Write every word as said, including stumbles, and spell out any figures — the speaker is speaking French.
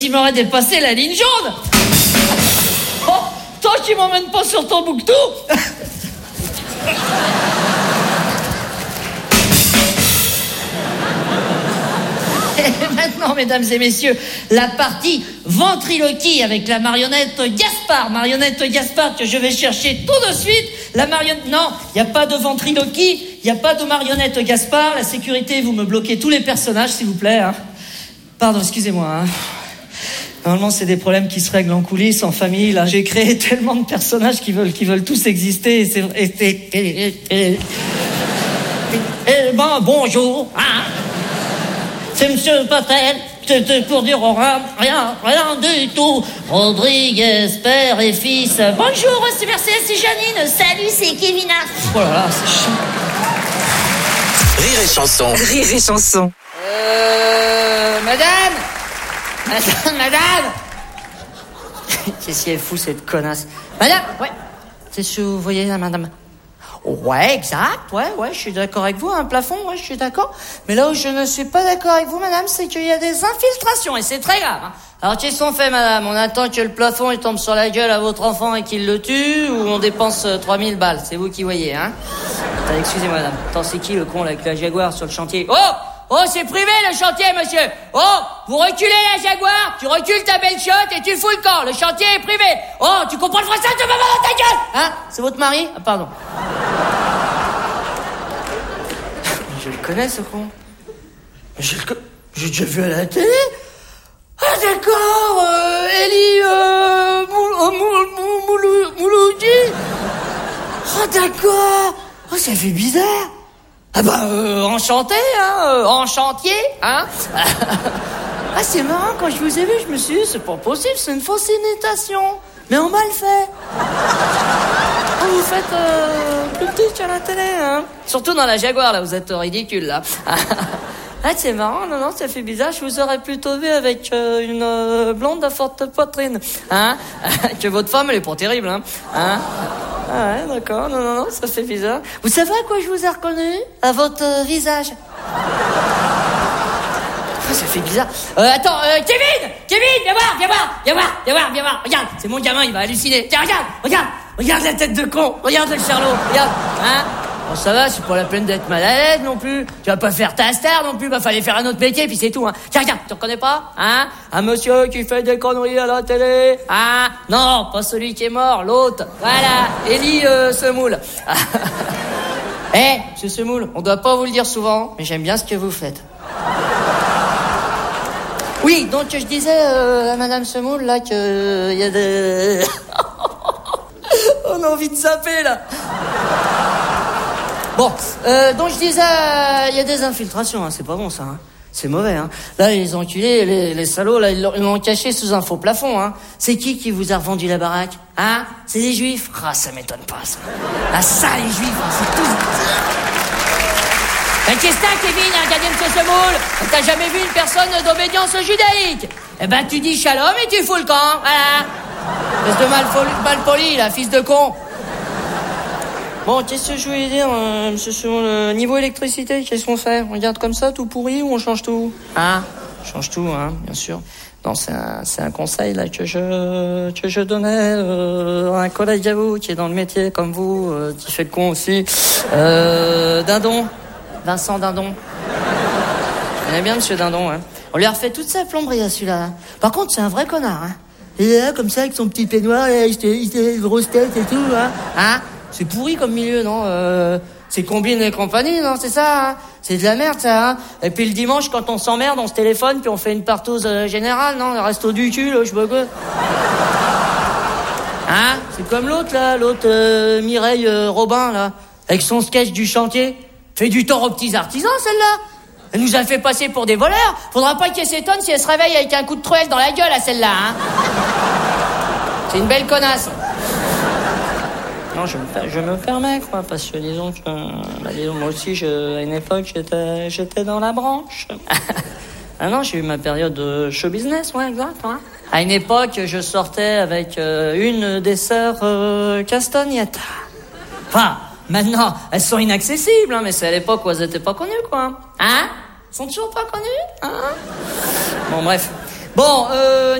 Il m'aurait dépassé la ligne jaune. Oh, toi, tu m'emmènes pas sur ton bouctou. Et maintenant, mesdames et messieurs, la partie ventriloquie avec la marionnette Gaspard. Marionnette Gaspard que je vais chercher tout de suite. La marionnette... Non, il n'y a pas de ventriloquie, il n'y a pas de marionnette Gaspard. La sécurité, vous me bloquez tous les personnages, s'il vous plaît. Hein. Pardon, excusez-moi. Hein. Normalement, c'est des problèmes qui se règlent en coulisses, en famille. Là, j'ai créé tellement de personnages qui veulent, qui veulent tous exister. Et c'est et, et, et, et, et, et ben, bonjour. Hein. C'est Monsieur Patel. C'était pour dire rien, rien, rien du tout. Rodriguez, père et fils. Bonjour, c'est Mercedes, c'est Janine. Salut, c'est Kevina. Oh là là, c'est chiant. Rire et chanson. Rire et chanson. Euh... Madame Madame, madame Qu'est-ce qu'elle fout, cette connasse? Madame, ouais. C'est ce que vous voyez là, madame? Ouais, exact, ouais, ouais, je suis d'accord avec vous, un plafond, ouais, je suis d'accord. Mais là où je ne suis pas d'accord avec vous, madame, c'est qu'il y a des infiltrations, et c'est très grave. Hein. Alors, qu'est-ce qu'on fait, madame? On attend que le plafond, il tombe sur la gueule à votre enfant et qu'il le tue, ou on dépense euh, trois mille balles? C'est vous qui voyez, hein? Attends, excusez-moi, madame. Attends, c'est qui le con, là, avec la Jaguar sur le chantier? Oh! Oh, c'est privé, le chantier, monsieur. Oh, vous reculez la Jaguar, tu recules ta belle chotte et tu fous le camp. Le chantier est privé. Oh, tu comprends le français, tu vas dans ta gueule. Hein? C'est votre mari? Ah, pardon. Je le connais, ce con. Je le connais. J'ai déjà vu à la télé. Ah, d'accord, euh, Elie, euh, Moul, Moul, Moul, Moul, Mouloudi. Oh, d'accord. Oh, ça fait bizarre. Ah bah, euh, enchanté, hein, euh, enchantier, hein. Ah, c'est marrant, quand je vous ai vu, je me suis dit, c'est pas possible, c'est une fausse imitation. Mais on m'a le fait. Oh, vous faites euh, plus petit qu'à la télé, hein. Surtout dans la Jaguar, là, vous êtes ridicule, là. Ah, c'est marrant, non, non, ça fait bizarre, je vous aurais plutôt vu avec euh, une euh, blonde à forte poitrine, hein. Que votre femme, elle est pas terrible, hein. Hein. Ah ouais, d'accord, non, non, non, ça fait bizarre. Vous savez à quoi je vous ai reconnu? À votre euh, visage. Ah, ça fait bizarre. Euh, attends, euh, Kevin Kevin, viens voir, viens voir, viens voir, viens voir, viens voir. Regarde, c'est mon gamin, il va halluciner. Tiens, regarde, regarde, regarde la tête de con, regarde le charlot, regarde, hein. Bon, ça va, c'est pas la peine d'être mal à l'aise non plus. Tu vas pas faire ta star non plus, bah fallait faire un autre métier, puis c'est tout, hein. Tiens, regarde, tu reconnais pas, hein? Un monsieur qui fait des conneries à la télé, hein? Non, pas celui qui est mort, l'autre. Voilà, Elie euh, Semoule. Eh, hey, monsieur Semoule, on doit pas vous le dire souvent, mais j'aime bien ce que vous faites. Oui, donc je disais euh, à madame Semoule, là, que il euh, y a des... On a envie de zapper, là. Bon, euh, donc je disais, il euh, y a des infiltrations, hein, c'est pas bon ça, hein. C'est mauvais, hein. Là, les enculés, les, les salauds, là, ils l'ont caché sous un faux plafond, hein. C'est qui qui vous a revendu la baraque? Hein? C'est des juifs? Ah, ça m'étonne pas, ça. Ah, ça, les juifs, hein, c'est tout. Ben, qu'est-ce que t'as, Kevin, un gardien de ce semoule? T'as jamais vu une personne d'obédience judaïque? Eh ben, tu dis shalom et tu fous le camp, voilà. Espèce de mal poli, là, fils de con. Bon, qu'est-ce que je voulais dire, euh, sur le niveau électricité, qu'est-ce qu'on fait? On regarde comme ça, tout pourri, ou on change tout? Hein? On change tout, hein, bien sûr. Non, c'est un, c'est un conseil, là, que je, que je donnais, euh, à un collègue à vous, qui est dans le métier, comme vous, euh, qui fait le con aussi. Euh, Dindon. Vincent Dindon. Je connais bien monsieur Dindon, hein. On lui a refait toute sa plomberie, à celui-là. Hein. Par contre, c'est un vrai connard, hein. Il est là, comme ça, avec son petit peignoir, là, il se grosse tête et tout, hein. Hein? C'est pourri comme milieu, non? euh, C'est Combine et compagnie, non? C'est ça, hein? C'est de la merde, ça, hein? Et puis le dimanche, quand on s'emmerde, on se téléphone, puis on fait une partouze euh, générale, non? Le resto du cul, là, je sais pas quoi. Hein? C'est comme l'autre, là, l'autre euh, Mireille euh, Robin, là, avec son sketch du chantier. Fait du tort aux petits artisans, celle-là. Elle nous a fait passer pour des voleurs. Faudra pas qu'elle s'étonne si elle se réveille avec un coup de truelle dans la gueule, à celle-là, hein? C'est une belle connasse. Non, je me, je me permets, quoi, parce que disons que, bah, disons, moi aussi, je, à une époque, j'étais, j'étais dans la branche. Ah non, j'ai eu ma période de show business, ouais, exact, hein. À une époque, je sortais avec euh, une des sœurs euh, Castagnetta. Enfin, maintenant, elles sont inaccessibles, hein, mais c'est à l'époque où elles étaient pas connues, quoi. Hein? Elles sont toujours pas connues, hein? Bon, bref. Bon, euh...